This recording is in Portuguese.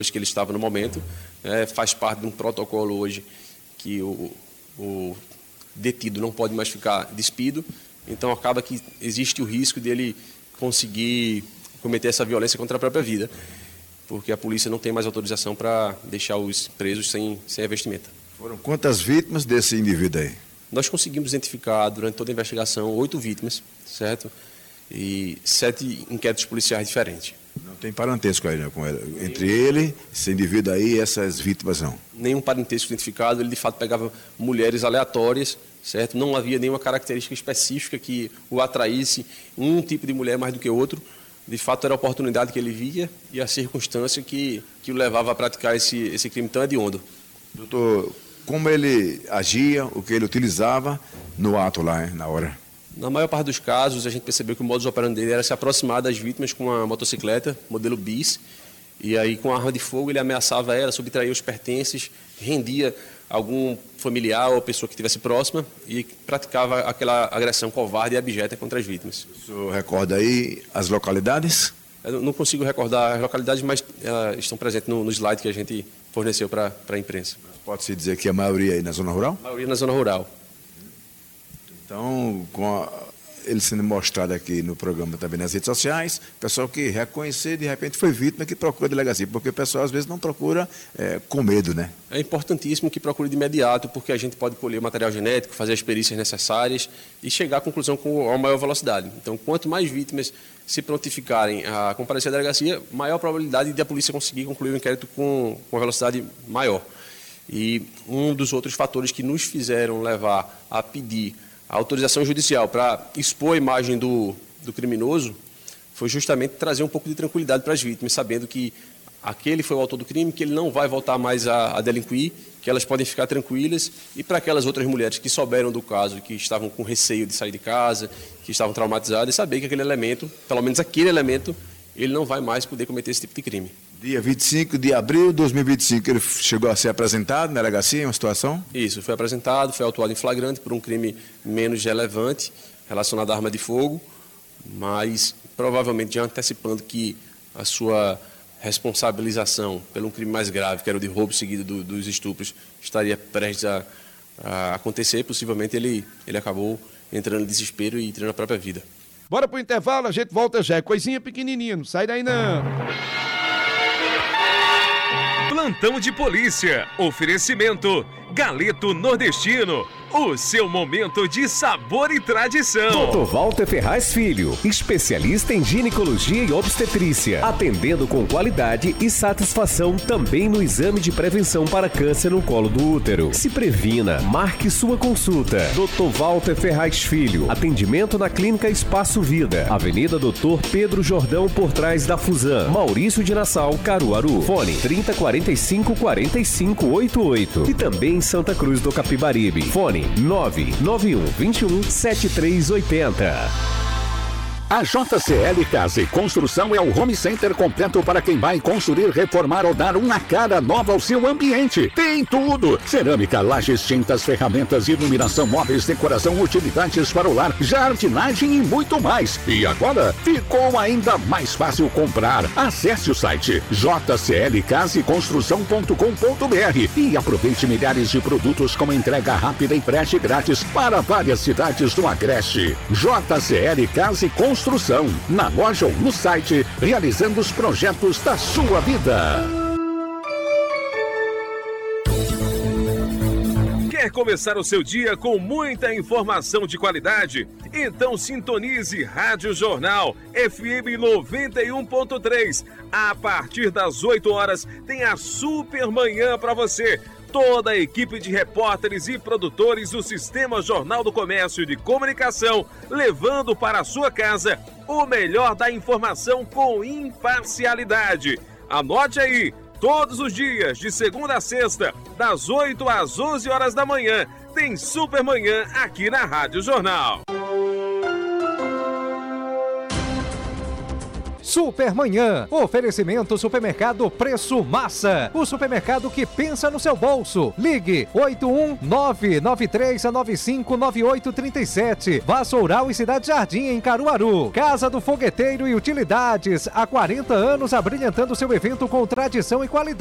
que ele estava no momento. Faz parte de um protocolo hoje que o detido não pode mais ficar despido, então acaba que existe o risco dele conseguir cometer essa violência contra a própria vida, porque a polícia não tem mais autorização para deixar os presos sem a vestimenta. Foram quantas vítimas desse indivíduo aí? Nós conseguimos identificar durante toda a investigação 8 vítimas, certo? E 7 inquéritos policiais diferentes. Não tem parentesco aí, né, com ele? Entre ele, esse indivíduo aí e essas vítimas, não? Nenhum parentesco identificado, ele de fato pegava mulheres aleatórias, certo? Não havia nenhuma característica específica que o atraísse um tipo de mulher mais do que outro. De fato, era a oportunidade que ele via e a circunstância que o levava a praticar esse crime tão hediondo. Doutor, como ele agia, o que ele utilizava no ato lá, hein, na hora? Na maior parte dos casos, a gente percebeu que o modus operandi dele era se aproximar das vítimas com uma motocicleta, modelo bis, e aí com a arma de fogo ele ameaçava ela, subtraía os pertences, rendia algum familiar ou pessoa que estivesse próxima e praticava aquela agressão covarde e abjeta contra as vítimas. O senhor recorda aí as localidades? Eu não consigo recordar as localidades, mas estão presentes no slide que a gente forneceu para a imprensa. Pode-se dizer que a maioria aí na zona rural? A maioria na zona rural. Então, ele sendo mostrado aqui no programa também nas redes sociais, pessoal que reconhecer, de repente foi vítima que procura a delegacia, porque o pessoal às vezes não procura com medo, né? É importantíssimo que procure de imediato, porque a gente pode colher o material genético, fazer as perícias necessárias e chegar à conclusão com a maior velocidade. Então, quanto mais vítimas se prontificarem a comparecer à delegacia, maior a probabilidade de a polícia conseguir concluir o inquérito com uma velocidade maior. E um dos outros fatores que nos fizeram levar a pedir a autorização judicial para expor a imagem do criminoso foi justamente trazer um pouco de tranquilidade para as vítimas, sabendo que aquele foi o autor do crime, que ele não vai voltar mais a delinquir, que elas podem ficar tranquilas, e para aquelas outras mulheres que souberam do caso, que estavam com receio de sair de casa, que estavam traumatizadas, saber que aquele elemento, pelo menos aquele elemento, ele não vai mais poder cometer esse tipo de crime. Dia 25 de abril de 2025, ele chegou a ser apresentado na delegacia, em uma situação? Isso, foi apresentado, foi autuado em flagrante por um crime menos relevante, relacionado à arma de fogo, mas provavelmente já antecipando que a sua responsabilização pelo um crime mais grave, que era o de roubo seguido dos estupros, estaria prestes a acontecer. Possivelmente ele acabou entrando em desespero e tirando a própria vida. Bora pro intervalo, a gente volta já. É coisinha pequenininha, não sai daí não. Plantão de polícia. Oferecimento Galeto Nordestino. O seu momento de sabor e tradição. Dr. Walter Ferraz Filho, especialista em ginecologia e obstetrícia, atendendo com qualidade e satisfação também no exame de prevenção para câncer no colo do útero. Se previna, marque sua consulta. Dr. Walter Ferraz Filho, atendimento na Clínica Espaço Vida, Avenida Dr. Pedro Jordão, por trás da Fusan, Maurício de Nassau, Caruaru. Fone 3045-4588 e também em Santa Cruz do Capibaribe. Fone 991217380. A JCL Casa e Construção é o home center completo para quem vai construir, reformar ou dar uma cara nova ao seu ambiente. Tem tudo: cerâmica, lajes, tintas, ferramentas, iluminação, móveis, decoração, utilidades para o lar, jardinagem e muito mais. E agora ficou ainda mais fácil comprar. Acesse o site jclcaseconstrução.com.br e aproveite milhares de produtos com entrega rápida e frete grátis para várias cidades do Agreste. JCL Casa e Construção, na loja ou no site, realizando os projetos da sua vida. Quer começar o seu dia com muita informação de qualidade? Então sintonize Rádio Jornal FM 91.3. A partir das 8 horas tem a Super Manhã para você. Toda a equipe de repórteres e produtores do Sistema Jornal do Comércio de Comunicação, levando para a sua casa o melhor da informação com imparcialidade. Anote aí, todos os dias, de segunda a sexta, das 8 às 11 horas da manhã, tem Super Manhã aqui na Rádio Jornal. Supermanhã. Oferecimento Supermercado Preço Massa. O supermercado que pensa no seu bolso. Ligue 81993959837. Vassoural e Cidade Jardim em Caruaru. Casa do Fogueteiro e Utilidades. Há 40 anos abrilhantando seu evento com tradição e qualidade.